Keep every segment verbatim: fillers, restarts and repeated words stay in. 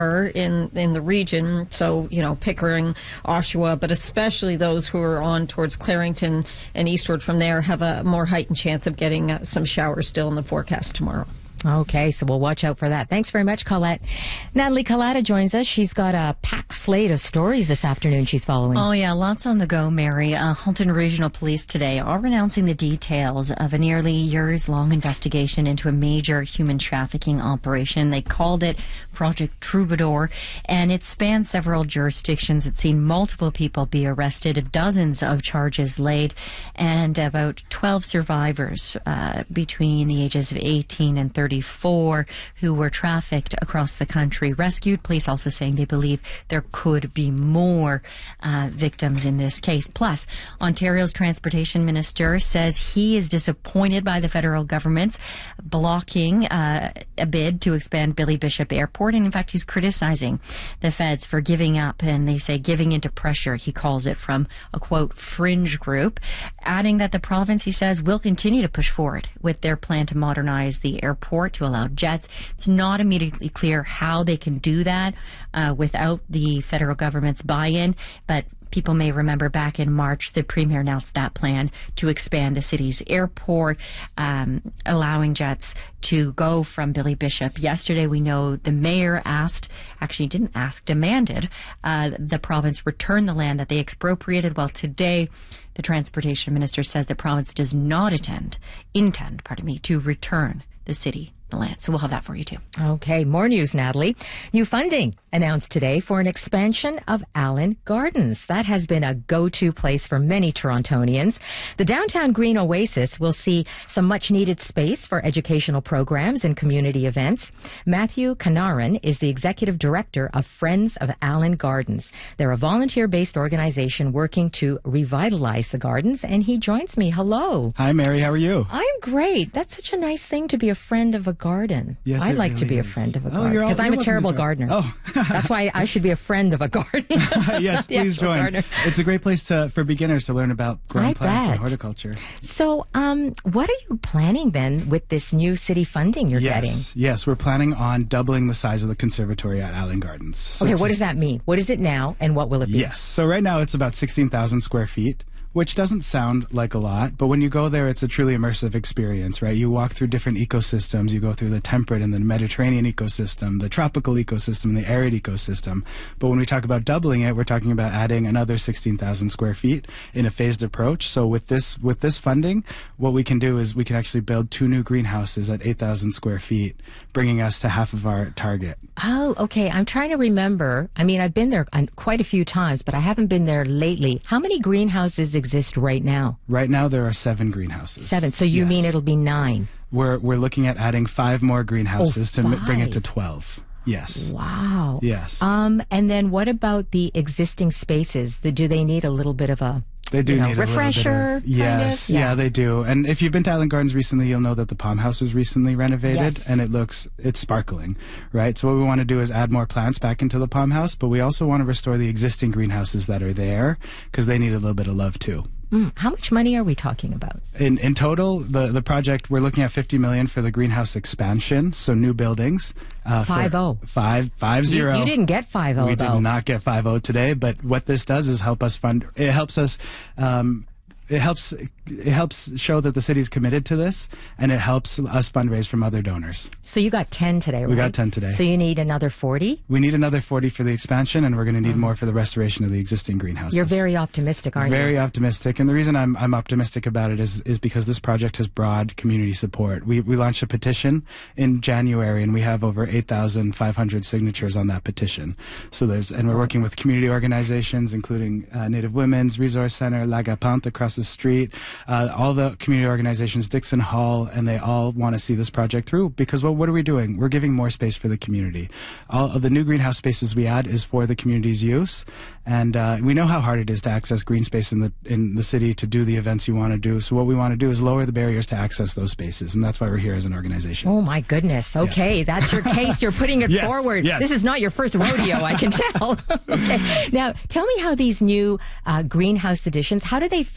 in in the region, so you know Pickering, Oshawa, but especially those who are on towards Clarington and eastward from there have a more heightened chance of getting uh, some showers still in the forecast tomorrow. Okay, so we'll watch out for that. Thanks very much, Colette. Natalie Collada joins us. She's got a packed slate of stories this afternoon she's following. Oh, yeah, lots on the go, Mary. Uh, Halton Regional Police today are announcing the details of a nearly years-long investigation into a major human trafficking operation. They called it Project Troubadour, and it spans several jurisdictions. It's seen multiple people be arrested, dozens of charges laid, and about twelve survivors uh, between the ages of eighteen and thirty-four who were trafficked across the country rescued. Police also saying they believe there could be more uh, victims in this case. Plus, Ontario's Transportation Minister says he is disappointed by the federal government's blocking uh, a bid to expand Billy Bishop Airport. And in fact, he's criticizing the feds for giving up, and they say giving into pressure, he calls it, from a, quote, fringe group, adding that the province, he says, will continue to push forward with their plan to modernize the airport to allow jets. It's not immediately clear how they can do that uh, without the federal government's buy-in, but people may remember back in March, the Premier announced that plan to expand the city's airport, um, allowing jets to go from Billy Bishop. Yesterday, we know the mayor asked, actually didn't ask, demanded uh, the province return the land that they expropriated. Well, today, the transportation minister says the province does not intend, intend, pardon me, to return the city the land. So we'll have that for you too. Okay, more news, Natalie. New funding announced today for an expansion of Allen Gardens. That has been a go-to place for many Torontonians. The downtown green oasis will see some much-needed space for educational programs and community events. Matthew Canaran is the executive director of Friends of Allen Gardens. They're a volunteer-based organization working to revitalize the gardens, and he joins me. Hello. Hi, Mary. How are you? I'm great. That's such a nice thing to be a friend of a garden. Yes, I'd like really to be is. a friend of a Oh, garden you're all- because I'm a you're terrible welcome to gardener. Oh. That's why I should be a friend of a garden. Yes, The please actual join. gardener. It's a great place to for beginners to learn about growing I plants bet. and horticulture. So, um, what are you planning then with this new city funding you're Yes, yes, we're planning on doubling the size of the conservatory at Allen Gardens. So getting? Okay, to- what does that mean? What is it now, and what will it be? Yes, so right now it's about sixteen thousand square feet, which doesn't sound like a lot, but when you go there, it's a truly immersive experience, right? You walk through different ecosystems. You go through the temperate and the Mediterranean ecosystem, the tropical ecosystem, the arid ecosystem. But when we talk about doubling it, we're talking about adding another sixteen thousand square feet in a phased approach. So with this with this funding, what we can do is we can actually build two new greenhouses at eight thousand square feet, bringing us to half of our target. Oh, okay. I'm trying to remember. I mean, I've been there uh, quite a few times, but I haven't been there lately. How many greenhouses exist right now? Right now, there are seven greenhouses. Seven. So you Yes. mean it'll be nine? We're we're looking at adding five more greenhouses Oh, to m- bring it to five. twelve. Yes. Wow. Yes. Um, and then what about the existing spaces? The, do they need a little bit of a They do you know, need a refresher? little bit of, yes, kind of? yeah, they do. And if you've been to Allen Gardens recently, you'll know that the Palm House was recently renovated, Yes. and it looks it's sparkling, right? So what we want to do is add more plants back into the Palm House, but we also want to restore the existing greenhouses that are there because they need a little bit of love too. Mm, how much money are we talking about? In in total, the the project we're looking at fifty million for the greenhouse expansion, so new buildings. Uh, for- Five oh. Five five You, zero. you didn't get five oh We though. did not get five oh today, but what this does is help us fund. It helps us. Um, it helps. It helps show that the city's committed to this, and it helps us fundraise from other donors. So you got ten today, right? We got ten today. So you need another forty? We need another forty for the expansion, and we're going to need more for the restoration of the existing greenhouses. You're very optimistic, aren't Very you? optimistic, and the reason I'm I'm optimistic about it is is because this project has broad community support. We we launched a petition in January, and we have over eight thousand five hundred signatures on that petition. So there's and we're working with community organizations, including uh, Native Women's Resource Center, Lagapant across the street, uh, all the community organizations, Dixon Hall, and they all want to see this project through because well, what are we doing? We're giving more space for the community. All of the new greenhouse spaces we add is for the community's use, and uh, we know how hard it is to access green space in the in the city to do the events you want to do. So what we want to do is lower the barriers to access those spaces, and that's why we're here as an organization. Oh my goodness. Okay, that's your case. You're putting it Yes, forward. yes. This is not your first rodeo, I can tell. Okay. Now, tell me how these new uh, greenhouse additions, how do they fit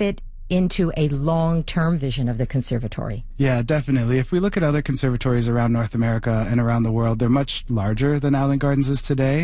into a long-term vision of the conservatory. Yeah, definitely. If we look at other conservatories around North America and around the world, they're much larger than Allen Gardens is today.